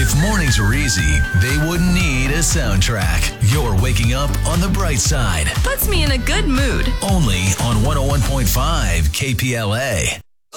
If mornings were easy, they wouldn't need a soundtrack. You're waking up on the bright side. Puts me in a good mood. Only on 101.5 KPLA.